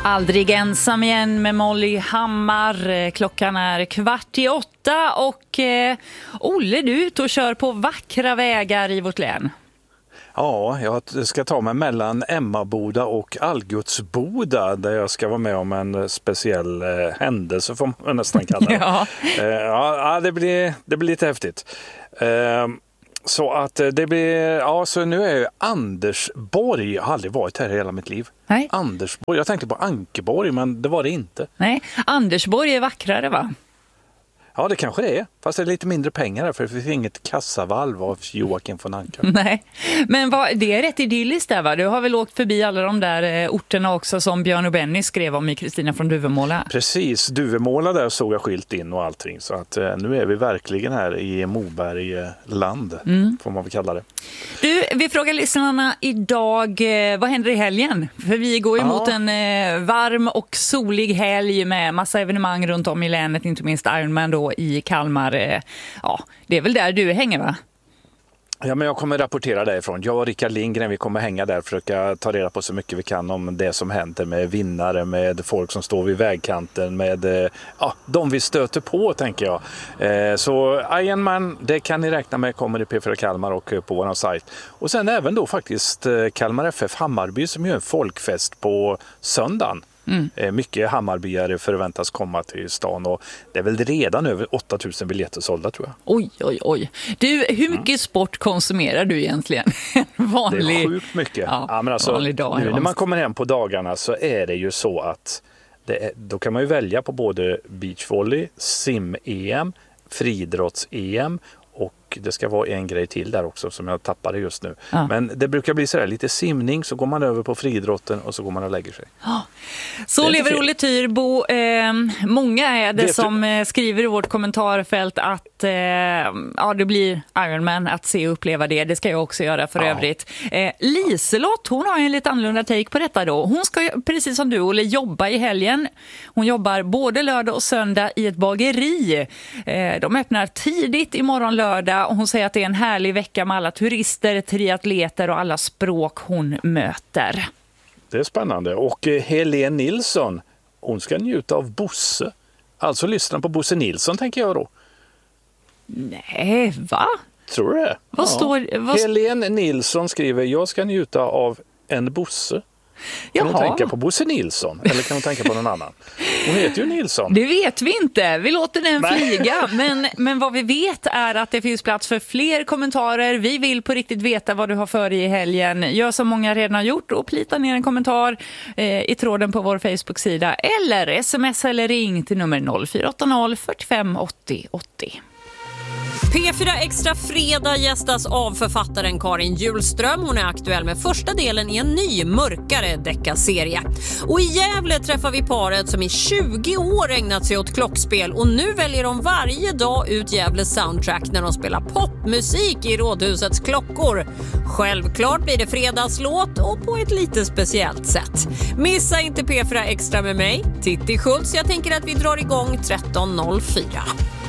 Aldrig ensam igen med Molly Hammar. Klockan är 7:15 och Olle, du är ute och kör på vackra vägar i vårt län. Ja, jag ska ta mig mellan Emmaboda och Algutsboda där jag ska vara med om en speciell händelse, får man nästan kalla det. Ja, det blir lite häftigt. Så att det blir, ja, så nu är jag Andersborg. Jag har aldrig varit här i hela mitt liv. Nej. Andersborg, jag tänkte på Ankeborg, men det var det inte. Nej, Andersborg är vackrare, va? Ja, det kanske det är. Fast det är lite mindre pengar där, för det finns inget kassavalv av Joakim von Anka. Nej, men det är rätt idylliskt där, va? Du har väl åkt förbi alla de där orterna också som Björn och Benny skrev om i Kristina från Duvemåla. Precis, Duvemåla där såg jag skilt in och allting. Så att nu är vi verkligen här i Mobergland, får man väl kalla det. Du, vi frågar lyssnarna idag, vad händer i helgen? För vi går ju mot en varm och solig helg med massa evenemang runt om i länet, inte minst Ironman då i Kalmar. Ja, det är väl där du hänger, va? Ja, men jag kommer rapportera därifrån. Jag och Rickard Lindgren, vi kommer hänga där och försöka ta reda på så mycket vi kan om det som händer med vinnare, med folk som står vid vägkanten, med de vi stöter på, tänker jag. Så Ironman, det kan ni räkna med, kommer i P4 Kalmar och på vår sajt. Och sen även då faktiskt Kalmar FF Hammarby som gör en folkfest på söndagen. Mycket Hammarbyare förväntas komma till stan och det är väl redan över 8000 biljetter sålda, tror jag. Oj. Du, hur mycket sport konsumerar du egentligen? Vanlig... Det är sjukt mycket. Ja, men alltså, vanlig dag. Nu när man kommer hem på dagarna så är det ju så att då kan man ju välja på både beachvolley, sim-EM, friidrotts-EM och det ska vara en grej till där också som jag tappade just nu. Ja. Men det brukar bli sådär lite simning, så går man över på friidrotten och så går man och lägger sig. Så lever Olle Tyrbo. Många är det som skriver i vårt kommentarfält att det blir Ironman att se och uppleva det. Det ska jag också göra för övrigt. Liselott, hon har en lite annorlunda take på detta då. Hon ska precis som du, Olle, jobba i helgen. Hon jobbar både lördag och söndag i ett bageri. De öppnar tidigt imorgon lördag och hon säger att det är en härlig vecka med alla turister, triatleter och alla språk hon möter. Det är spännande. Och Helene Nilsson, hon ska njuta av Bosse. Alltså lyssna på Bosse Nilsson, tänker jag då. Nej, va? Tror du det? Helene Nilsson skriver, jag ska njuta av en Bosse. Kan hon tänka på Bosse Nilsson? Eller kan hon tänka på någon annan? Hon heter ju Nilsson. Det vet vi inte. Vi låter den flyga. Men vad vi vet är att det finns plats för fler kommentarer. Vi vill på riktigt veta vad du har för dig i helgen. Gör som många redan har gjort och plita ner en kommentar i tråden på vår Facebook-sida. Eller sms eller ring till nummer 0480 45 80 80. P4 Extra fredag gästas av författaren Karin Hjulström. Hon är aktuell med första delen i en ny, mörkare deckarserie. Och i Gävle träffar vi paret som i 20 år ägnat sig åt klockspel. Och nu väljer de varje dag ut Gävles soundtrack när de spelar popmusik i Rådhusets klockor. Självklart blir det fredagslåt och på ett lite speciellt sätt. Missa inte P4 Extra med mig, Titti Schultz. Jag tänker att vi drar igång 13.04.